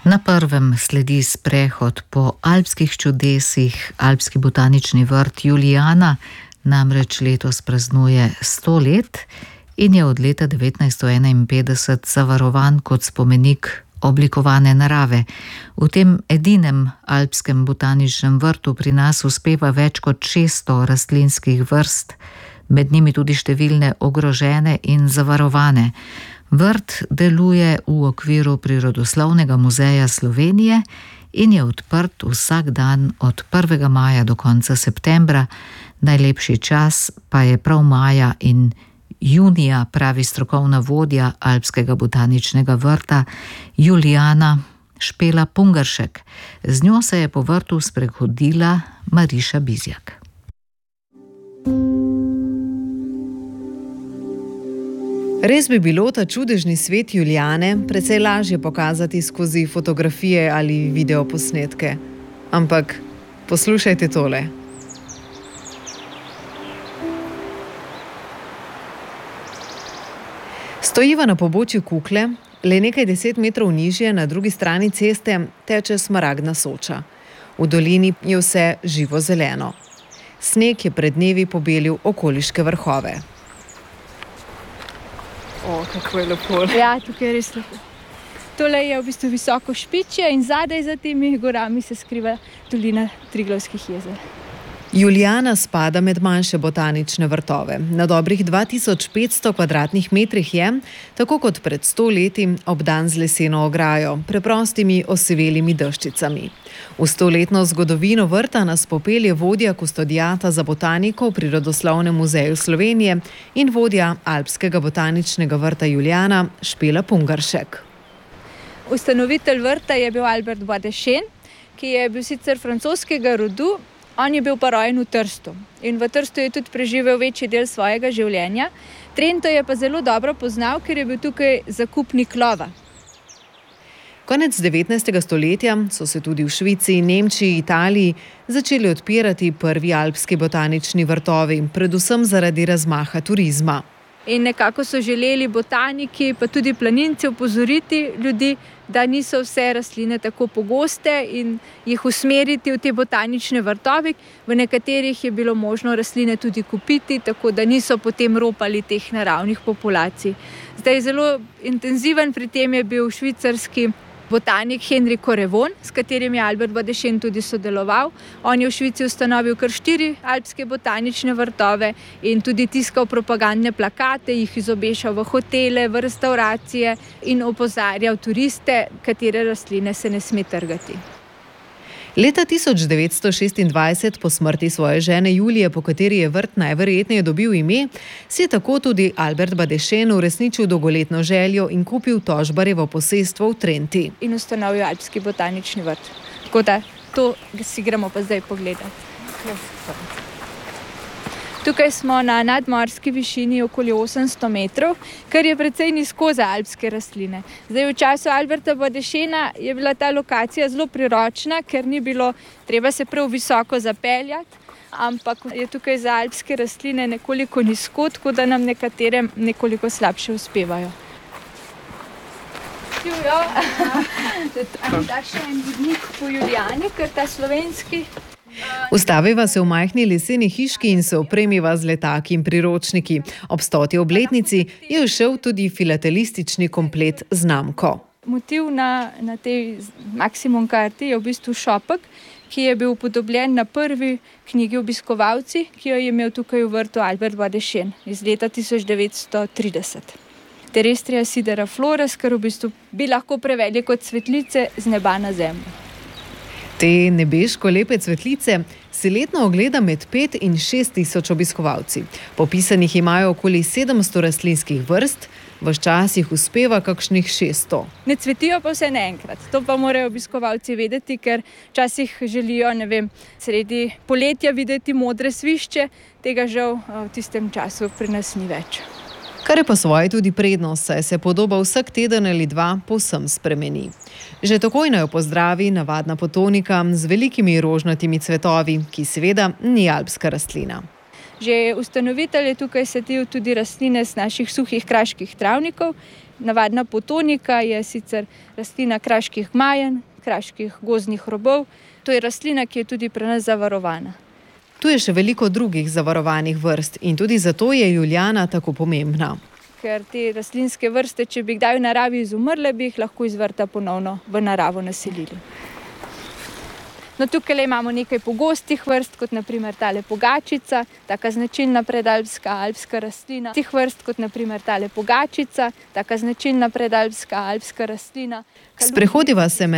Na prvem sledi sprehod po alpskih čudesih. Alpski botanični vrt Julijana namreč letos praznuje 100 let in je od leta 1951 zavarovan kot spomenik oblikovane narave. V tem edinem alpskem botaničnem vrtu pri nas uspeva več kot 600 rastlinskih vrst, med njimi tudi številne ogrožene in zavarovane. Vrt deluje v okviru Prirodoslovnega muzeja Slovenije in je odprt vsak dan od 1. maja do konca septembra. Najlepši čas pa je prav maja in junija, pravi strokovna vodja Alpskega botaničnega vrta Julijana Špela Pungaršek. Z njo se je po vrtu sprehodila Mariša Bizjak. Res bi bilo ta čudežni svet Julijane precej lažje pokazati skozi fotografije ali videoposnetke. Ampak poslušajte tole. Stojiva na pobočju Kukle, le nekaj 10 metrov nižje na drugi strani ceste teče smaragdna Soča. V dolini je vse živo zeleno. Sneg je pred dnevi pobelil okoliške vrhove. O, kako je lepo. Ja, tukaj je res lepo. Tole je v bistvu visoko Špičje in zadaj za temi gorami se skriva dolina Triglavskih jezer. Julijana spada med manjše botanične vrtove. Na dobrih 2500 kvadratnih metrih je, tako kot pred 100 leti, obdan z leseno ograjo, preprostimi osivelimi deščicami. V 100-letno zgodovino vrta nas popelje vodja kustodiata za botaniko v Prirodoslovnem muzeju Slovenije in vodja Alpskega botaničnega vrta Julijana Špela Pungaršek. Ustanovitelj vrta je bil Albert Badešen, ki je bil sicer francoskega rodu. On je bil pa rojen v Trstu in v Trstu je tudi preživel večji del svojega življenja. Trento je pa zelo dobro poznal, ker je bil tukaj zakupnik lova. Konec 19. stoletja so se tudi v Švici, Nemčiji, Italiji začeli odpirati prvi alpski botanični vrtovi, predvsem zaradi razmaha turizma. In nekako so želeli botaniki, pa tudi planinci opozoriti ljudi, da niso vse rastline tako pogoste in jih usmeriti v te botanične vrtove. V nekaterih je bilo možno rastline tudi kupiti, tako da niso potem ropali teh naravnih populacij. Zdaj zelo intenziven pri tem je bil švicarski botanik Henrico Revon, s katerim je Albert Badešen tudi sodeloval. On je v Švici ustanovil kar 4 alpske botanične vrtove in tudi tiskal propagandne plakate, jih izobešal v hotele, v restavracije in opozarjal turiste, katere rastline se ne sme trgati. Leta 1926, po smrti svoje žene Julije, po kateri je vrt najverjetneje dobil ime, si je tako tudi Albert Badešen uresničil dolgoletno željo in kupil Tožbarjevo posestvo v Trenti. In ustanovil Alpski botanični vrt. Tako da to si gremo pa zdaj pogledati. Tukaj smo na nadmorski višini okoli 800 metrov, kar je precej nizko za alpske rastline. Zdaj, v času Alberta Badešena je bila ta lokacija zelo priročna, ker ni bilo treba se prav visoko zapeljati, ampak je tukaj za alpske rastline nekoliko nizko, tako da nam nekatere nekoliko slabše uspevajo. Da še en vodnik po Julijani, ker ta slovenski. Ustaviva se v majhni leseni hiški in se opremiva z letaki in priročniki. Ob 100. obletnici je všel tudi filatelistični komplet z znamko. Motiv na tej Maximum karti je v bistvu šopek, ki je bil upodobljen na prvi knjigi Obiskovalci, ki jo je imel tukaj v vrtu Albert Badešen iz leta 1930. Terrestrium sidera flores, kar v bistvu bi lahko prevedli kot cvetlice z neba na zemljo. Te nebeško lepe cvetlice si letno ogleda med 5 in 6 tisoč obiskovalci. Popisanih imajo okoli 700 rastlinskih vrst, včasih jih uspeva kakšnih 600. Ne cvetijo pa vse naenkrat. To pa morajo obiskovalci vedeti, ker včasih želijo, sredi poletja videti modre svišče, tega žal v tistem času pri nas ni več. Kar je pa svoje tudi prednost, saj se podoba vsak teden ali dva povsem spremeni. Že takoj naj jo pozdravi navadna potonika z velikimi rožnatimi cvetovi, ki seveda ni alpska rastlina. Že ustanovitelj je tukaj sadil tudi rastline z naših suhih kraških travnikov, navadna potonika je sicer rastlina kraških gmajen, kraških gozdnih robov. To je rastlina, ki je tudi pri nas zavarovana. Tu je še veliko drugih zavarovanih vrst in tudi zato je julijana tako pomembna. Ker te rastlinske vrste, če bi kdaj v naravi izumrle, bi jih lahko iz vrta ponovno v naravo naselili. No, tukaj imamo nekaj pogostih vrst, kot naprimer tale pogačica, taka značilna alpska rastlina. Tih vrst, kot naprimer tale pogačica, taka značilna alpska rastlina. Sprehodiva se med